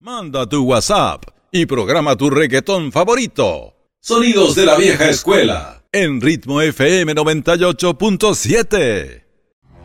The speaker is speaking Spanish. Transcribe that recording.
Manda tu WhatsApp y programa tu reggaetón favorito. Sonidos de la vieja escuela en Ritmo FM 98.7.